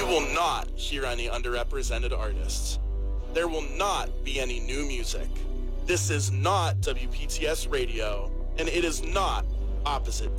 will not hear any underrepresented artists. There will not be any new music. This is not WPTS Radio, and it is not Opposite